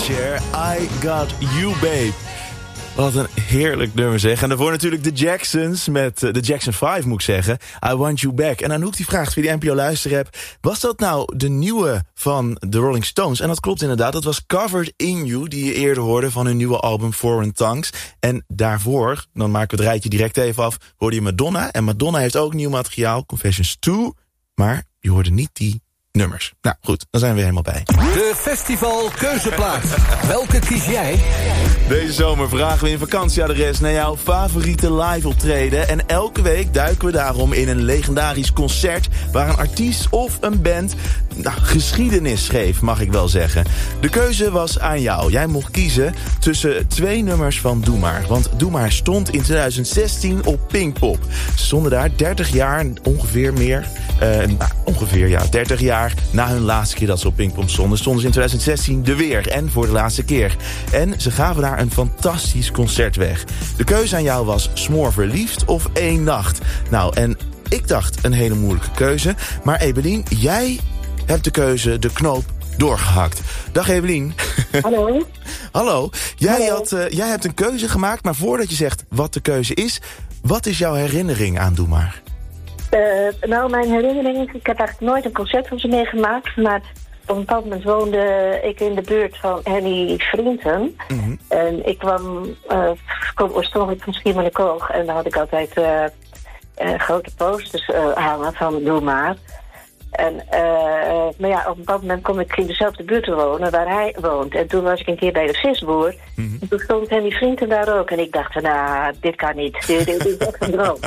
Cher, I Got You Babe. Wat een heerlijk nummer zeg. En daarvoor natuurlijk de Jacksons met de Jackson 5 moet ik zeggen. I Want You Back. En Anouk die vraagt via de NPO Luisterapp, was dat nou de nieuwe van de Rolling Stones? En dat klopt inderdaad. Dat was Covered In You, die je eerder hoorde van hun nieuwe album Foreign Tongues. En daarvoor, dan maken we het rijtje direct even af, hoorde je Madonna. En Madonna heeft ook nieuw materiaal, Confessions 2. Maar je hoorde niet die nummers. Nou goed, dan zijn we weer helemaal bij. De Festival Keuzeplaat. Welke kies jij? Deze zomer vragen we in vakantieadres naar jouw favoriete live optreden. En elke week duiken we daarom in een legendarisch concert waar een artiest of een band geschiedenis schreef, mag ik wel zeggen. De keuze was aan jou. Jij mocht kiezen tussen 2 nummers van Doe Maar. Want Doe Maar stond in 2016 op Pinkpop. Ze stonden daar 30 jaar, ongeveer meer. 30 jaar na hun laatste keer dat ze op Pinkpop stonden ze in 2016 er weer. En voor de laatste keer. En ze gaven daar een fantastisch concert weg. De keuze aan jou was Smoor Verliefd of 1 Nacht. Nou, en ik dacht een hele moeilijke keuze. Maar Evelien, jij hebt de knoop doorgehakt. Dag Evelien. Hallo. Hallo. Jij hebt een keuze gemaakt, maar voordat je zegt wat de keuze is, wat is jouw herinnering aan Doe Maar? Mijn herinnering, ik heb eigenlijk nooit een concert van ze meegemaakt, maar op een bepaald moment woonde ik in de buurt van Henny Vrienden. Mm-hmm. En ik kwam oorspronkelijk van Schiermonnikoog en dan had ik altijd grote posters hangen van Doe Maar. Maar ja, op een bepaald moment kom ik in dezelfde buurt te wonen waar hij woont. En toen was ik een keer bij de visboer. Mm-hmm. En toen stond Henny Vrienden daar ook. En ik dacht, dit kan niet. Dit is echt een droom.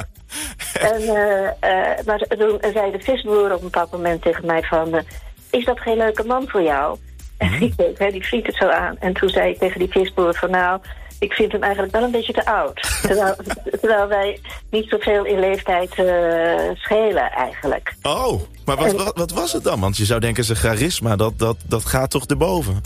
Maar toen zei de visboer op een bepaald moment tegen mij van, is dat geen leuke man voor jou? Mm-hmm. En ik keek Henny Vrienden zo aan. En toen zei ik tegen die visboer van, nou, ik vind hem eigenlijk wel een beetje te oud. Terwijl wij niet zoveel in leeftijd schelen eigenlijk. Oh, maar wat was het dan? Want je zou denken, zijn charisma, dat gaat toch erboven?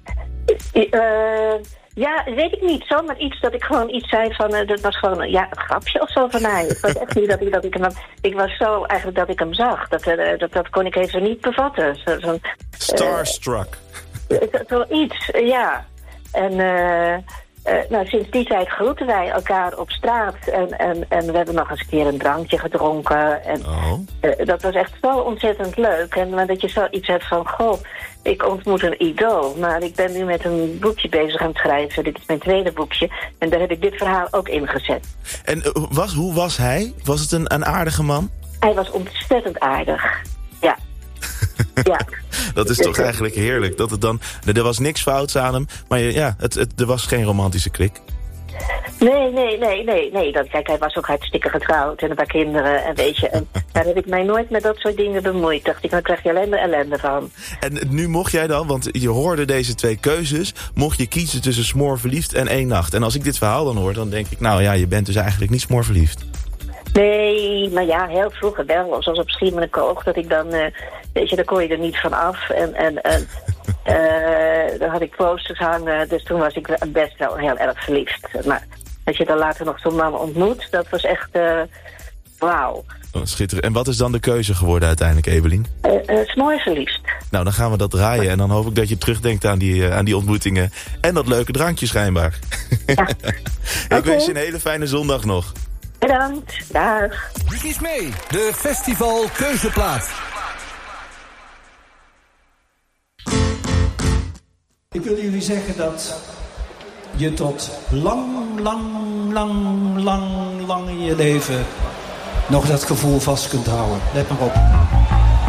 Ja, weet ik niet. Zomaar iets dat ik gewoon iets zei van, dat was gewoon een grapje of zo van mij. Het was echt niet dat ik hem, ik was zo eigenlijk dat ik hem zag. Dat kon ik even niet bevatten. Starstruck. Zoiets, ja. En sinds die tijd groeten wij elkaar op straat. En we hebben nog eens een keer een drankje gedronken. En dat was echt zo ontzettend leuk. En dat je zoiets hebt van, goh, ik ontmoet een idool. Maar ik ben nu met een boekje bezig aan het schrijven. Dit is mijn tweede boekje. En daar heb ik dit verhaal ook in gezet. En hoe was hij? Was het een aardige man? Hij was ontzettend aardig, ja. Ja. Dat is toch eigenlijk heerlijk. Dat het dan, er was niks fouts aan hem, maar er was geen romantische klik. Nee. Kijk, hij was ook hartstikke getrouwd en een paar kinderen. En weet je, en daar heb ik mij nooit met dat soort dingen bemoeid. Dacht ik, dan krijg je alleen maar ellende van. En nu mocht jij dan, want je hoorde deze 2 keuzes, mocht je kiezen tussen Smoor Verliefd en 1 Nacht. En als ik dit verhaal dan hoor, dan denk ik, nou ja, je bent dus eigenlijk niet Smoor Verliefd. Nee, maar ja, heel vroeger wel. Zoals op Schiermonnikoog, dat ik dan, weet je, daar kon je er niet van af. En dan had ik posters hangen, dus toen was ik best wel heel erg verliefd. Maar als je dan later nog zo'n man ontmoet, dat was echt, wauw. Oh, schitterend. En wat is dan de keuze geworden uiteindelijk, Evelien? Smoor Verliefd. Nou, dan gaan we dat draaien en dan hoop ik dat je terugdenkt aan die ontmoetingen. En dat leuke drankje schijnbaar. Ja. Ik wens je een hele fijne zondag nog. Bedankt, dag. Kies mee, de Festival Keuzeplaat. Ik wil jullie zeggen dat je tot lang in je leven nog dat gevoel vast kunt houden. Let maar op.